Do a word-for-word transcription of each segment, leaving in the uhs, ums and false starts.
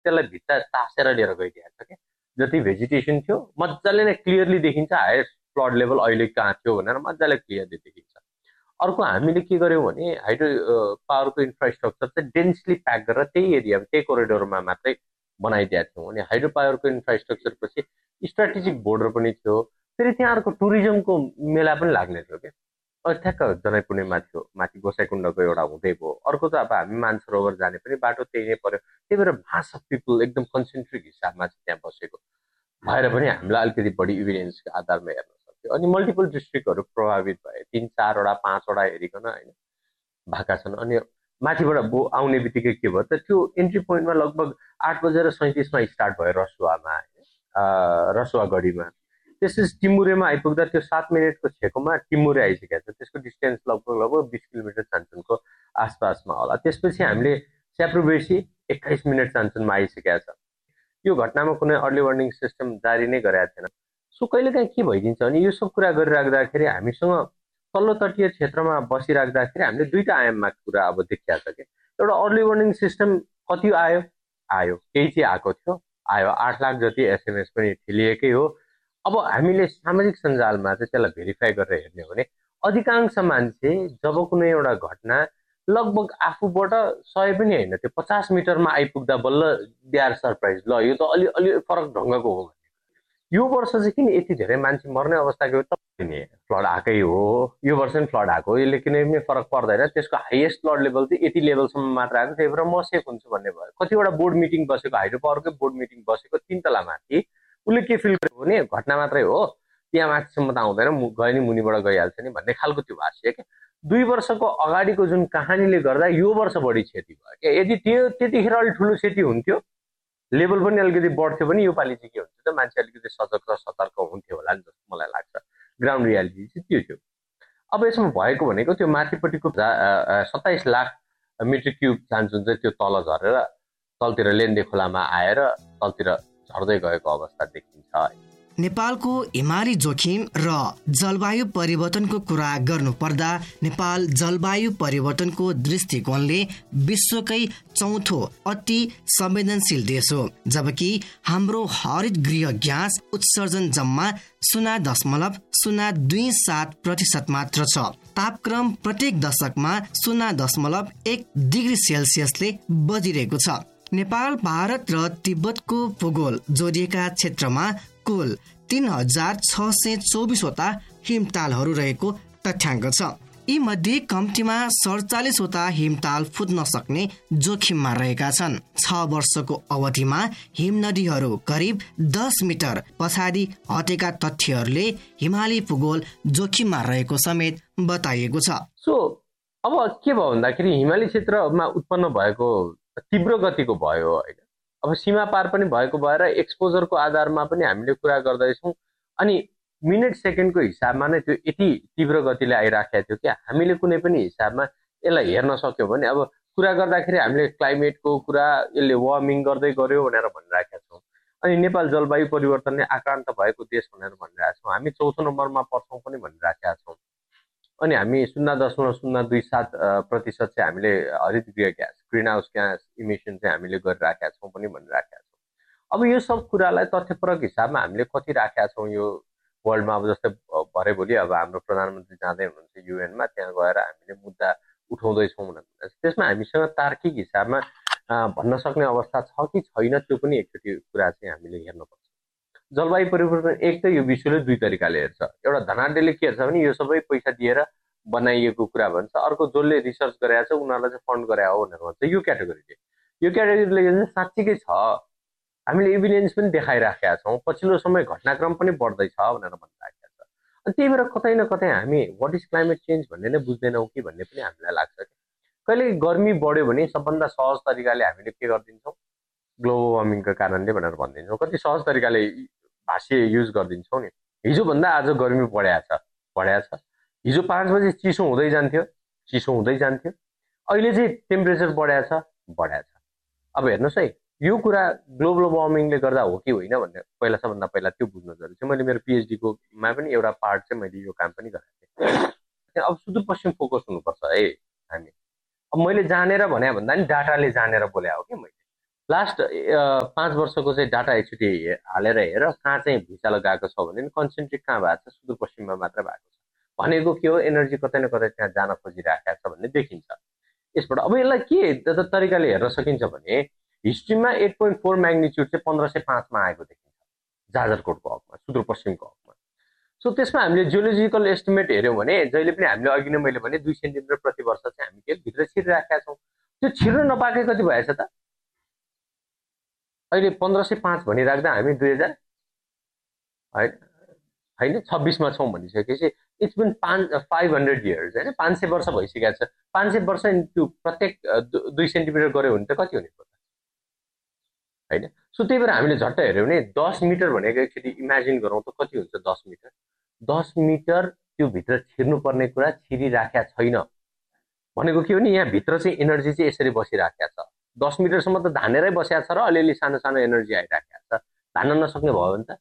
त्यसलाई भित्ता तासेर लिएर गइदिएको छ क्या। जति भेजिटेसन थियो मजाले नै क्लियरली देखिन्छ, हाइएस्ट फ्लड लेभल अहिले कहाँ थियो भनेर मजाले क्लियरली देखिन्छ। अर्को हामीले के गर्यौँ भने हाइड्रो पावरको इन्फ्रास्ट्रक्चर चाहिँ डेन्सली प्याक गरेर त्यही एरिया त्यही कोरिडोरमा मात्रै बनाइदिएका थियौँ। अनि हाइड्रो पावरको इन्फ्रास्ट्रक्चर पछि स्ट्राटेजिक बोर्डर पनि थियो, फेरि त्यहाँ अर्को टुरिज्मको मेला पनि लाग्ने थियो क्या। ठ्याक्क जनैपूर्णिमा थियो, माथि गोसाइकुण्डको एउटा हुँदै भयो, अर्को त अब हामी मानसरोवर जाने पनि बाटो त्यही नै पर्यो। त्यही भएर मास अफ पिपल एकदम कन्सेन्ट्रिक हिसाबमा चाहिँ त्यहाँ बसेको भएर पनि हामीलाई अलिकति बढी इभिडेन्सको आधारमा हेर्न सक्यो। अनि मल्टिपल डिस्ट्रिक्टहरू प्रभावित भए, तिन चारवटा पाँचवटा हेरिकन होइन भएका छन्। अनि माथिबाट बो आउने बित्तिकै के भयो त, त्यो इन्ट्री पोइन्टमा लगभग आठ बजेर सैँतिसमा स्टार्ट भयो रसुवामा, रसुवागढीमा। त्यसपछि टिमुरेमा आइपुग्दा त्यो सात मिनटको छेकोमा टिमुरे आइसकेको छ। त्यसको डिस्टेन्स लगभग लगभग बिस किलोमिटर चान्चुनको आसपासमा होला। त्यसपछि हामीले स्याप्रुबेसी एक्काइस मिनट चान्चुनमा आइसकेका छ। यो घटनामा कुनै अर्ली वार्निङ सिस्टम जारी नै गरेका थिएन। सो कहिलेकाहीँ के भइदिन्छ भने यो सब कुरा गरिराख्दाखेरि हामीसँग तल्लो तटीय क्षेत्रमा बसिराख्दाखेरि हामीले दुईवटा आयाममा कुरा अब देखिया छ कि एउटा अर्ली वार्निङ सिस्टम कति आयो आयो केही चाहिँ आएको थियो, आयो आठ लाख जति एसएमएस पनि ठेलिएकै हो। अब हामीले सामाजिक सञ्जालमा चाहिँ त्यसलाई भेरिफाई गरेर हेर्ने हो भने अधिकांश मान्छे जब कुनै एउटा घटना लगभग आफूबाट सय पनि होइन त्यो पचास मिटरमा आइपुग्दा बल्ल दे आर सरप्राइज, ल यो त अलि अलि फरक ढङ्गको हो भने यो वर्ष चाहिँ किन यति धेरै मान्छे मर्ने अवस्थाको त फ्लड आएकै हो, यो वर्ष पनि फ्लड आएको, यसले किनै पनि फरक पर्दैन। त्यसको हाइएस्ट फ्लड लेभल चाहिँ यति लेभलसम्म मात्र आएको, त्यही भएर म सेफ हुन्छु भन्ने भयो। कतिवटा बोर्ड मिटिङ बसेको, हाइड्रो पावरकै बोर्ड मिटिङ बसेको तिन तला माथि, उसले के फिल गर्यो भने घटना मात्रै हो, त्यहाँ माथिसम्म त आउँदैन, गयो नि मुनिबाट गइहाल्छ नि भन्ने खालको त्यो भाष्य क्या। दुई वर्षको अगाडिको जुन कहानीले गर्दा यो वर्ष बढी क्षति भयो क्या। यदि त्यो त्यतिखेर अलिक ठुलो क्षति हुन्थ्यो, लेभल पनि अलिकति बढ्थ्यो भने यो पालि चाहिँ के हुन्छ त मान्छे अलिकति सजग र सतर्क हुन्थ्यो होला नि जस्तो मलाई लाग्छ। ग्राउन्ड रियालिटी चाहिँ त्यो थियो। अब यसमा भएको भनेको त्यो माथिपट्टिको सत्ताइस लाख मिटर क्युब चान्चुन चाहिँ त्यो तल झरेर तलतिर लेन्दे खोलामा आएर तलतिर झर्दै गएको अवस्था देखिन्छ। नेपालको हिमाली जोखिम र जलवायु परिवर्तनको कुरा गर्नुपर्दा नेपाल जलवायु परिवर्तनको दृष्टिकोणले विश्वकै चौथो अति संवेदनशील देश हो, जबकि हाम्रो हरित गृह ग्यास उत्सर्जन जम्मा शून्य दशमलव शून्य दुई सात प्रतिशत मात्र छ। तापक्रम प्रत्येक दशकमा शून्य दशमलव एक डिग्री सेल्सियसले बढिरहेको छ। नेपाल, भारत र तिब्बतको भूगोल जोडिएका क्षेत्रमा कुल तीन हजार छ सय चौबिसवटा हिमतालहरू रहेको तथ्याङ्क छ। यी मध्ये कम्तीमा सडचालिसवटा हिमताल फुट्न सक्ने जोखिममा रहेका छन्। छ वर्षको अवधिमा हिम नदीहरू करिब दस मिटर पछाडि हटेका तथ्यहरूले हिमाली भूगोल जोखिममा रहेको समेत बताइएको छ। सो अब के भयो भन्दाखेरि हिमाली क्षेत्रमा उत्पन्न भएको तीव्र गतिको भयो होइन, अब सीमा पार पनि भएको भएर एक्सपोजरको आधारमा पनि हामीले कुरा गर्दैछौँ। अनि मिनट सेकेन्डको हिसाबमा नै त्यो यति तीव्र गतिले आइराखेको थियो क्या। हामीले कुनै पनि हिसाबमा यसलाई हेर्न सक्यौँ भने अब कुरा गर्दाखेरि हामीले क्लाइमेटको कुरा यसले वार्मिङ गर्दै गऱ्यो भनेर भनिराखेका छौँ। अनि नेपाल जलवायु परिवर्तनले आक्रान्त भएको देश भनेर भनिरहेका छौँ। हामी चौथो नम्बरमा पर्छौँ पनि भनिराखेका छौँ। अनि हामी शून्य दशमलव शून्य दुई सात प्रतिशत चाहिँ हामीले हरित गृह gas green house gas emission चाहिँ हामीले गरिराखेका छौँ पनि भनिराखेका छौँ। अब यो सब कुरालाई तथ्यपरक हिसाबमा हामीले कति राखेका छौँ यो वर्ल्डमा। अब जस्तै भरे भोलि अब हाम्रो प्रधानमन्त्री जाँदै हुनुहुन्छ युएनमा, त्यहाँ गएर हामीले मुद्दा उठाउँदैछौँ भनेर त्यसमा हामीसँग तार्किक हिसाबमा भन्न सक्ने अवस्था छ कि छैन त्यो पनि एकचोटि कुरा चाहिँ हामीले हेर्नुपर्छ। जलवायु परिवर्तन एक त यो विश्वले दुई तरिकाले हेर्छ। एउटा धनाढ्यले के हेर्छ भने यो सबै पैसा दिएर बनाइएको कुरा भन्छ, अर्को जसले रिसर्च गराएको छ उनीहरूलाई चाहिँ फन्ड गरायो हो भनेर भन्छ। यो क्याटेगोरीले यो क्याटेगोरीले चाहिँ साँच्चीकै छ, हामीले इभिडेन्स पनि देखाइराखेका छौँ, पछिल्लो समय घटनाक्रम पनि बढ्दैछ भनेर भनिराखेका छ। अनि त्यही भएर कतै न कतै हामी वाट इज क्लाइमेट चेन्ज भन्ने नै बुझ्दैनौँ कि भन्ने पनि हामीलाई लाग्छ कि कहिले गर्मी बढ्यो भने सबभन्दा सहज तरिकाले हामीले के गरिदिन्छौँ, ग्लोबल वार्मिङको कारणले भनेर भनिदिन्छौँ। कति सहज तरिकाले भाष्य युज गरिदिन्छौँ नि। हिजोभन्दा आज गर्मी बढ्या छ बढ्या छ हिजो पाँच बजे चिसो हुँदै जान्थ्यो चिसो हुँदै जान्थ्यो अहिले चाहिँ टेम्परेचर बढ्या छ बढ्या छ। अब हेर्नुहोस् है, यो कुरा ग्लोबल वार्मिङले गर्दा हो कि होइन भन्ने पहिला सबभन्दा पहिला त्यो बुझ्न जरुरी छ। मैले मेरो पिएचडीको मा पनि एउटा पार्ट चाहिँ मैले यो काम पनि गरेको थिएँ। अब सुदूरपश्चिम फोकस हुनुपर्छ है हामी। अब मैले जानेर भने भन्दा नि डाटाले जानेर बोल्या हो कि मैले। लास्ट पाँच वर्षको चाहिँ डाटा एकचोटि हालेर हेर कहाँ चाहिँ भुइँचालो गएको छ भने कन्सेन्ट्रेट कहाँ भएको छ, सुदूरपश्चिममा मात्र भएको छ भनेको के हो, एनर्जी कतै न कतै त्यहाँ जान खोजिरहेको छ भन्ने देखिन्छ यसबाट। अब यसलाई के तरिकाले हेर्न सकिन्छ भने हिस्ट्रीमा एट पोइन्ट फोर म्याग्निच्युड चाहिँ पन्ध्र सय पाँचमा आएको देखिन्छ जाजरकोटको हकमा, सुदूरपश्चिमको हकमा। सो त्यसमा हामीले जियोलोजिकल एस्टिमेट हेऱ्यौँ भने जहिले पनि हामीले अघि नै मैले भने दुई सेन्टिमिटर प्रति वर्ष चाहिँ हामी के भित्र छिरिराखेका छौँ। त्यो छिर्न नपाके कति भएछ त, अहिले पन्ध्र सय पाँच भनिराख्दा हामी दुई हजार होइन होइन छब्बिसमा छौँ भनिसकेपछि इट्स बिन पाँच फाइभ हन्ड्रेड इयर्स होइन, पाँच सय वर्ष भइसकेको छ। पाँच सय वर्ष इन्टु प्रत्येक दुई सेन्टिमिटर गऱ्यो भने त कति हुने पर्छ होइन। सो त्यही भएर हामीले झट्ट हेऱ्यौँ भने दस मिटर भनेको एकचोटि इमेजिन गरौँ त कति हुन्छ दस मिटर। दस मिटर त्यो भित्र छिर्नुपर्ने कुरा छिरिराखेका छैन भनेको के हो नि, यहाँभित्र चाहिँ एनर्जी चाहिँ यसरी बसिराखेको छ। दस मिटरसम्म त धानेरै बसेको छ र अलिअलि सानो सानो एनर्जी आइराखेको छ। धान्न नसक्ने भयो भने त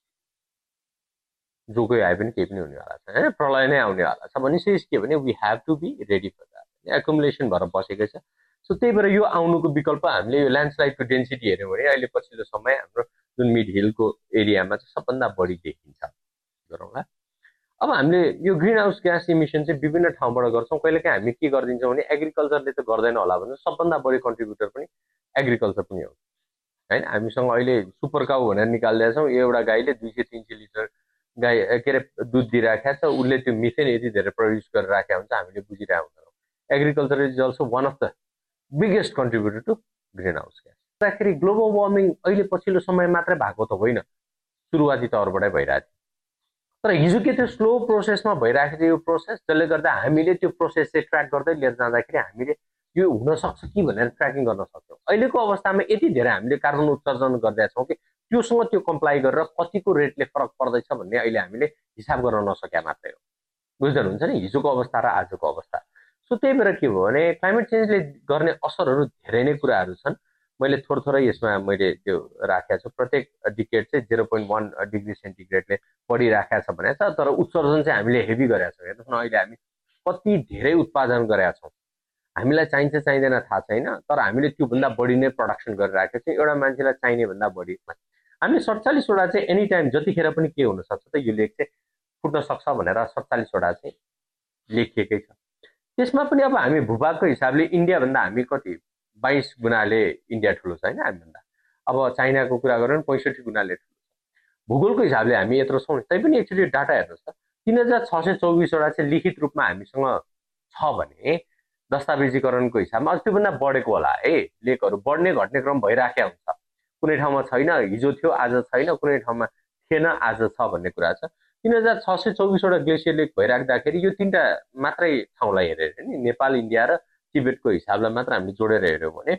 जो कोही आए पनि केही पनि हुनेवाला छ होइन, प्रलय नै आउनेवाला छ। भनेपछि के भने we have to be ready for that, accumulation भएर बसेकै छ। सो त्यही भएर यो आउनुको विकल्प हामीले यो ल्यान्डस्लाइडको डेन्सिटी हेऱ्यौँ भने अहिले पछिल्लो समय हाम्रो जुन मिड हिलको एरियामा चाहिँ सबभन्दा बढी देखिन्छ गरौँला। अब हामीले यो ग्रिन हाउस ग्यास इमिसन चाहिँ विभिन्न ठाउँबाट गर्छौँ। कहिलेकाहीँ हामी के गरिदिन्छौँ भने एग्रिकल्चरले त गर्दैन होला भने सबभन्दा बढी कन्ट्रिब्युटर पनि एग्रिकल्चर पनि हो होइन। हामीसँग अहिले सुपर काउ भनेर निकालिदिएका छौँ, एउटा गाईले दुई सय तिन सय लिटर गाई के अरे दुध दिइराखेको छ, उसले त्यो मिथेन यति धेरै प्रड्युस गरेर राखेको हुन्छ हामीले बुझिरहेको हुँदैनौँ। Agriculture is also one of the biggest contributor to green house gas. गर्दाखेरि ग्लोबल वार्मिङ अहिले पछिल्लो समय मात्रै भएको त होइन, सुरुवाती तौरबाटै भइरहेको थियो। तर हिजो के त्यो स्लो प्रोसेसमा भइरहेको थियो यो प्रोसेस, जसले गर्दा हामीले त्यो प्रोसेस चाहिँ ट्र्याक गर्दै लिएर जाँदाखेरि हामीले यो हुनसक्छ कि भनेर ट्र्याकिङ गर्न सक्छौँ। अहिलेको अवस्थामा यति धेरै हामीले कार्बन उत्सर्जन गर्दैछौँ कि त्योसँग त्यो कम्प्लाई गरेर कतिको रेटले फरक पर्दैछ भन्ने अहिले हामीले हिसाब गर्न नसके मात्रै हो। बुझ्नुहुन्छ नि हिजोको अवस्था र आजको अवस्था। सो त्यही भएर के भयो भने क्लाइमेट चेन्जले गर्ने असरहरू धेरै नै कुराहरू छन्। मैले थोरै थोरै यसमा मैले त्यो राखेको छु। प्रत्येक डिकेड चाहिँ जिरो पोइन्ट वान डिग्री सेन्टिग्रेडले बढिराखेको छ भनेको छ, तर उत्सर्जन चाहिँ हामीले हेभी गरेका छौँ। हेर्नुहोस् न अहिले हामी कति धेरै उत्पादन गरेका छौँ, हामीलाई चाहिन्छ चाहिँदैन थाहा छैन, तर हामीले त्योभन्दा बढी नै प्रडक्सन गरिराखेको छौँ। एउटा मान्छेलाई चाहिने भन्दा बढी हामी सडचालिसवटा चाहिँ एनी टाइम जतिखेर पनि के हुनसक्छ त यो लेख चाहिँ फुट्न सक्छ भनेर सडचालिसवटा चाहिँ लेखिएकै छ। त्यसमा पनि अब हामी भूभागको हिसाबले इन्डियाभन्दा हामी कति बाइस गुणाले इन्डिया ठुलो छ होइन हामीभन्दा। अब चाइनाको कुरा गऱ्यो भने पैँसठी गुणाले ठुलो छ। भूगोलको हिसाबले हामी यत्रो छौँ, तैपनि एकचोटि डाटा हेर्नुहोस् त, तिन हजार छ सय चौबिसवटा चाहिँ लिखित रूपमा हामीसँग छ भने दस्तावेजीकरणको हिसाबमा अझ त्योभन्दा बढेको होला है। लेखहरू बढ्ने घट्ने क्रम भइराखेको हुन्छ, कुनै ठाउँमा छैन हिजो थियो आज छैन, कुनै ठाउँमा थिएन आज छ भन्ने कुरा छ। तिन हजार छ सय चौबिसवटा ग्लेसियर लेक भइराख्दाखेरि यो तिनवटा मात्रै ठाउँलाई हेरेर नि नेपाल इन्डिया र तिब्बतको हिसाबलाई मात्र हामीले जोडेर हेऱ्यौँ भने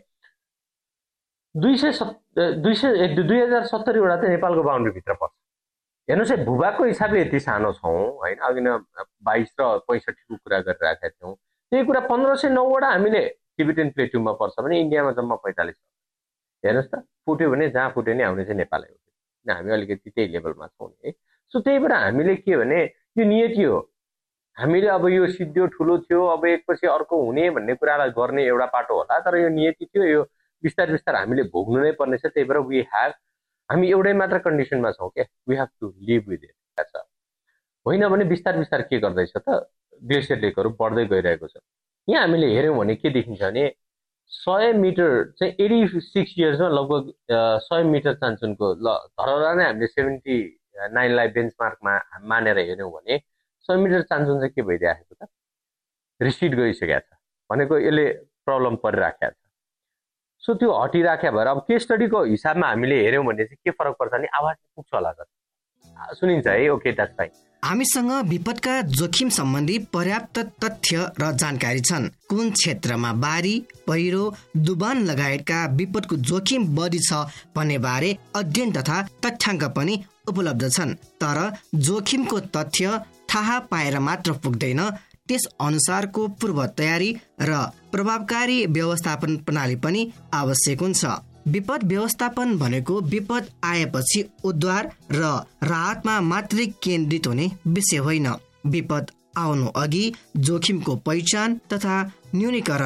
दुई सय सत् दुई सय दुई हजार सत्तरीवटा चाहिँ नेपालको बााउन्ड्रीभित्र पर्छ। हेर्नुहोस् है भूभागको हिसाबले यति सानो छौँ होइन। अघि न बाइस र पैँसठीको कुरा गरिरहेका थियौँ, त्यही कुरा पन्ध्र सय नौवटा हामीले टिबेटन प्लेट्युमा पर्छ भने इन्डियामा जम्मा पैँतालिस। हेर्नुहोस् त फुट्यो भने जहाँ फुट्यो नि आउने चाहिँ नेपालै हो, किन हामी अलिकति त्यही लेभलमा छौँ नि है। सो त्यही भएर हामीले के भने यो नियति हो, हामीले अब यो सिद्धो ठुलो थियो अब एकपछि अर्को हुने भन्ने कुरालाई गर्ने एउटा पाटो होला, तर यो नियति थियो, यो बिस्तार बिस्तार हामीले भोग्नु नै पर्नेछ। त्यही भएर वी हेभ हामी एउटै मात्र कन्डिसनमा छौँ क्या, we have to leave with it छ। होइन भने बिस्तार बिस्तार के गर्दैछ त ग्लेसियर लेकहरू बढ्दै गइरहेको छ। यहाँ हामीले हेऱ्यौँ भने के देखिन्छ भने सय मिटर चाहिँ एटी सिक्स इयर्समा लगभग सय मिटर चान्चुनको ल धरहरा नै हामीले सेभेन्टी नाइनलाई बेन्चमार्कमा मानेर हेऱ्यौँ भने सय मिटर चान्चुन चाहिँ के भइरहेको छ, रिसिड गइसकेको छ भनेको यसले प्रब्लम परिराखेको छ। सो त्यो हटिराख्या भएर अब केस स्टडीको हिसाबमा हामीले हेऱ्यौँ भने चाहिँ के फरक पर्छ भने आवाज पुग्छ होला त, सुनिन्छ है। Okay that's fine. हामीसँग विपदका जोखिम सम्बन्धी पर्याप्त तथ्य र जानकारी छन्। कुन क्षेत्रमा बाढी पहिरो डुबान लगायतका विपदको जोखिम बढी छ भन्ने बारे अध्ययन तथा तथ्याङ्क पनि उपलब्ध छन्। तर जोखिमको तथ्य थाहा पाएर मात्र पुग्दैन, त्यस अनुसारको पूर्व तयारी र प्रभावकारी व्यवस्थापन प्रणाली पनि आवश्यक हुन्छ। विपद व्यवस्थापन भनेको विपद आएपछि उद्धार र राहतमा मात्रै केन्द्रित हुने विषय होइन। विपद आउनु अघि जोखिमको पहिचान तथा न्यूनीकरण,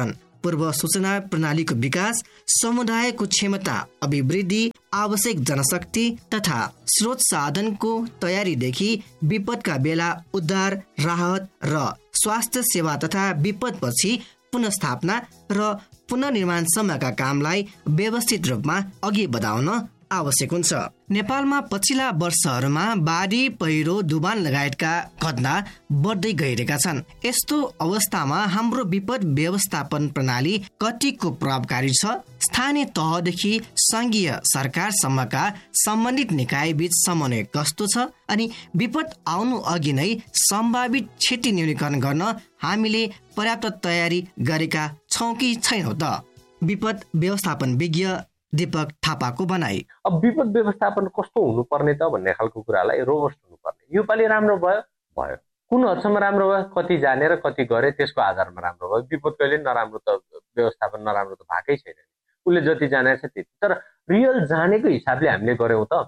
पूर्व सूचना प्रणालीको विकास, समुदायको क्षमता अभिवृद्धि, आवश्यक जनशक्ति तथा स्रोत साधनको तयारीदेखि विपदका बेला उद्धार, राहत र स्वास्थ्य सेवा तथा विपदपछि पुनर्स्थापना र पुनर्निर्माणसम्मका कामलाई व्यवस्थित रूपमा अघि बढाउन आवश्यक हुन्छ। नेपालमा पछिल्ला वर्षहरूमा बाढी, पहिरो, डुबान लगायतका घटना बढ्दै गइरहेका छन्। यस्तो अवस्थामा हाम्रो विपद व्यवस्थापन प्रणाली कतिको प्रभावकारी छ? स्थानीय तहदेखि संघीय सरकारसम्मका सम्बन्धित निकाय बीच समन्वय कस्तो छ? अनि विपद आउनु अघि नै सम्भावित क्षति न्यूनीकरण गर्न हामीले पर्याप्त तयारी गरेका छौँ कि छैनौँ त? विपद व्यवस्थापन विज्ञ दीपक थापाको भनाइ। अब विपद व्यवस्थापन कस्तो हुनुपर्ने त भन्ने खालको कुरालाई रोबस्ट हुनुपर्ने। योपालि राम्रो भयो भयो कुन हदसम्म राम्रो भयो, कति जानेर कति गरे त्यसको आधारमा राम्रो भयो। विपद कहिले नराम्रो त व्यवस्थापन नराम्रो त भएकै छैन, उसले जति जानेको छ त्यति। तर रियल जानेको हिसाबले हामीले गर्यौँ त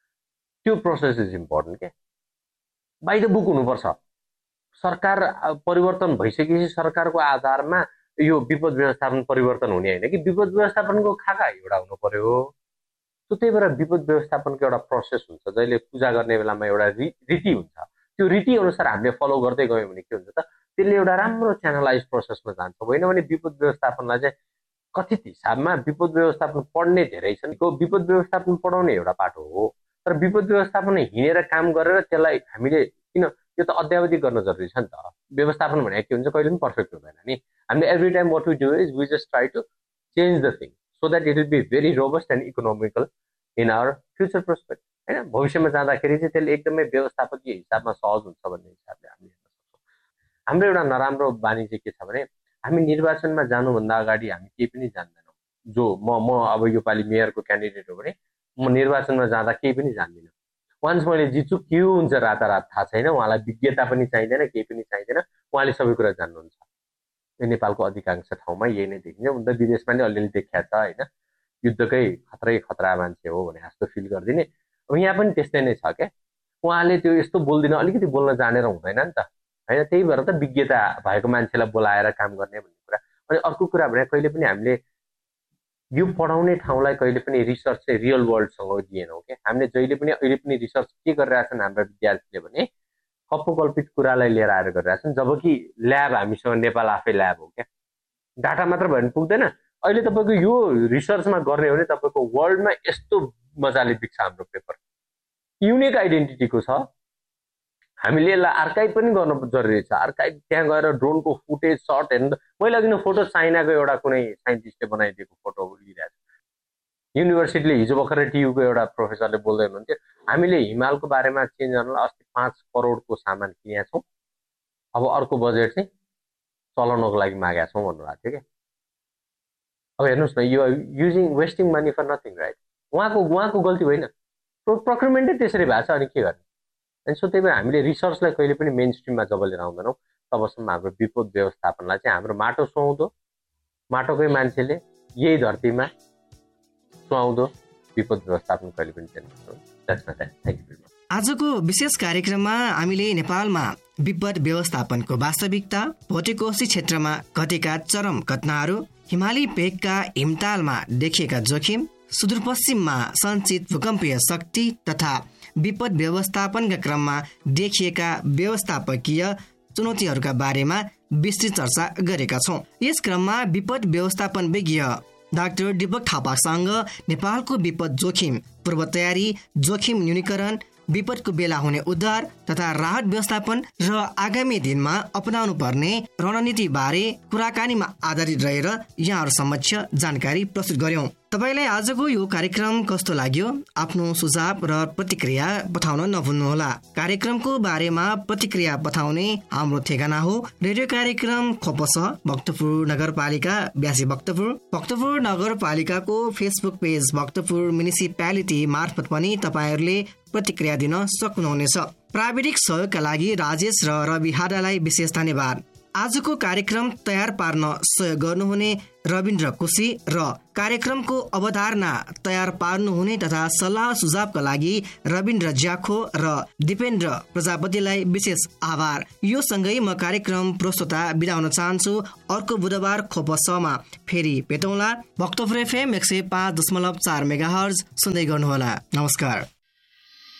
त्यो प्रोसेस इज इम्पोर्टेन्ट के। बाइ द बुक हुनुपर्छ। सरकार परिवर्तन भइसकेपछि सरकारको आधारमा यो विपद व्यवस्थापन परिवर्तन हुने होइन कि विपद व्यवस्थापनको खाका एउटा हुनु पर्यो। सो त्यही भएर विपद व्यवस्थापनको एउटा प्रोसेस हुन्छ। जहिले पूजा गर्ने बेलामा एउटा री रीति हुन्छ, त्यो रीति अनुसार हामीले फलो गर्दै गयौँ भने के हुन्छ त त्यसले एउटा राम्रो च्यानलाइज प्रोसेसमा जान्छ। होइन भने विपद व्यवस्थापनलाई चाहिँ कथित हिसाबमा विपद व्यवस्थापन पढ्ने धेरै छन्। विपद व्यवस्थापन पढाउने एउटा पाटो हो, तर विपद व्यवस्थापन हिँडेर काम गरेर त्यसलाई हामीले किन यो त अद्यावधि गर्न जरुरी छ नि त। व्यवस्थापन भनेको के हुन्छ, कहिले पनि पर्फेक्ट हुँदैन नि। हामीले every time what we do is we just try to change the thing so that it will be very robust and economical in our future prospect. होइन, भविष्यमा जाँदाखेरि चाहिँ त्यसले एकदमै व्यवस्थापकीय हिसाबमा सहज हुन्छ भन्ने हिसाबले हामीले हेर्न सक्छौँ। हाम्रो एउटा नराम्रो बानी चाहिँ के छ भने हामी निर्वाचनमा जानुभन्दा अगाडि हामी केही पनि जान्दैनौँ। जो म म अब योपालि मेयरको क्यान्डिडेट हो भने म निर्वाचनमा जाँदा केही पनि जान्दिनँ। वान्स मैले जित्छु के हुन्छ रातारात थाहा छैन, उहाँलाई विज्ञता पनि चाहिँदैन, केही पनि चाहिँदैन, उहाँले सबै कुरा जान्नुहुन्छ। यो नेपालको अधिकांश ठाउँमा यही नै देखिन्छ। उनी त विदेशमा नै अलिअलि देखिया छ होइन, युद्धकै खतरै खतरा मान्छे हो भने जस्तो फिल गरिदिने। अब यहाँ पनि त्यस्तै नै छ क्या, उहाँले त्यो यस्तो बोल्दिन, अलिकति बोल्न जानेर हुँदैन नि त होइन। त्यही भएर त विज्ञता भएको मान्छेलाई बोलाएर काम गर्ने भन्ने कुरा। अनि अर्को कुरा भने कहिले पनि हामीले यो पढाउने ठाउँलाई कहिले पनि रिसर्च चाहिँ रियल वर्ल्डसँग दिएनौँ क्या। हामीले जहिले पनि अहिले पनि रिसर्च के गरिरहेछन् हाम्रा विद्यार्थीले भने कल्पित कुरालाई लिएर आएर गरिरहेछन्, जबकि ल्याब हामीसँग नेपाल आफै ल्याब हो क्या। डाटा मात्र भयो भने पुग्दैन। अहिले तपाईँको यो रिसर्चमा गर्ने हो भने तपाईँको वर्ल्डमा यस्तो मजाले देख्छ हाम्रो पेपर, युनिक आइडेन्टिटीको छ। हामीले यसलाई आर्काइभ पनि गर्नु जरुरी छ। आर्काइभ त्यहाँ गएर ड्रोनको फुटेज सर्ट हेर्नु। मैले अघि फोटो चाइनाको एउटा कुनै साइन्टिस्टले बनाइदिएको फोटो लिइरहेको छु। युनिभर्सिटीले हिजो भर्खरै टियुको एउटा प्रोफेसरले बोल्दै हुनुहुन्थ्यो, हामीले हिमालको बारेमा चेन्ज गर्नलाई अस्ति पाँच करोडको सामान किनेका छौँ, अब अर्को बजेट चाहिँ चलाउनको लागि मागेका छौँ भन्नुभएको थियो क्या। अब हेर्नुहोस् न, यो using wasting money for nothing right. उहाँको उहाँको गल्ती होइन, प्रोक्युरमेन्टै त्यसरी भएको छ। अनि के गर्ने? अनि सो त्यही भएर हामीले रिसर्चलाई कहिले पनि मेन स्ट्रिममा जब लिएर आउँदैनौँ तबसम्म हाम्रो विपद व्यवस्थापनलाई चाहिँ हाम्रो माटो सुहाउँदो, माटोकै मान्छेले यही धरतीमा सुहाउँदो विपद व्यवस्थापन कहिले पनि छैन। आजको विशेष कार्यक्रममा हामीले नेपालमा विपद व्यवस्थापनको वास्तविकता, भौतिकोशी क्षेत्रमा घटेका चरम घटनाहरू, हिमाली भेगका हिमतालमा देखिएका जोखिम, सुदूरपश्चिममा सञ्चित भूकम्पीय शक्ति तथा विपद व्यवस्थापनका क्रममा देखिएका व्यवस्थापकीय चुनौतीहरूका बारेमा विस्तृत चर्चा गरेका छौँ। यस क्रममा विपद व्यवस्थापन विज्ञ डाक्टर दीपक थापासँग नेपालको विपद जोखिम पूर्व तयारी, जोखिम न्यूनीकरण, विपदको बेला हुने उद्धार तथा राहत व्यवस्थापन र आगामी दिनमा अपनाउनु पर्ने रणनीति बारे कुराकानीमा आधारित रहेर यहाँहरू समक्ष जानकारी प्रस्तुत गर्यौं। तपाईलाई आजको यो कार्यक्रम कस्तो लाग्यो? आफ्नो सुझाव र प्रतिक्रिया पठाउन नभुल्नुहोला। कार्यक्रमको बारेमा प्रतिक्रिया पठाउने हाम्रो ठेगाना हो रेडियो कार्यक्रम खोपस भक्तपुर नगरपालिका ब्यासी भक्तपुर। भक्तपुर नगरपालिकाको फेसबुक पेज भक्तपुर म्युनिसिपालिटी मार्फत पनि तपाईहरूले प्रतिक्रिया दिन सक्नुहुनेछ। प्राविधिक सहयोगका लागि राजेश र रवि हाडालाई विशेष धन्यवाद। आजको कार्यक्रम तयार पार्न सहयोग गर्नुहुने रविन्द्र कोशी र कार्यक्रमको अवधारणा तयार पार्नुहुने तथा सल्लाह सुझावका लागि रविन्द्र ज्याखो र दिपेन्द्र प्रजापतिलाई विशेष आभार। यो सँगै म कार्यक्रम प्रस्तुता बिदा हुन चाहन्छु। अर्को बुधबार खोप समा फेरि भेटौँला। भक्तपुर एफएम एक सय पाँच दशमलव चार मेगा हर्ज सुन्दै गर्नुहोला। नमस्कार।